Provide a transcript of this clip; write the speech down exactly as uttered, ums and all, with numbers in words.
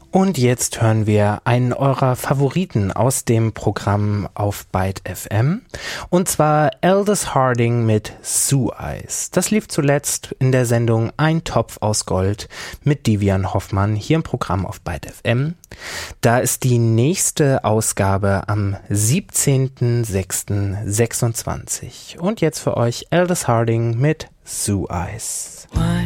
Und jetzt hören wir einen eurer Favoriten aus dem Programm auf Byte F M, und zwar Aldous Harding mit Sue Eyes. Das lief zuletzt in der Sendung Ein Topf aus Gold mit Devian Hoffmann hier im Programm auf Byte F M. Da ist die nächste Ausgabe am siebzehnten sechsten sechsundzwanzig. Und jetzt für euch Aldous Harding mit Sue Eyes. Why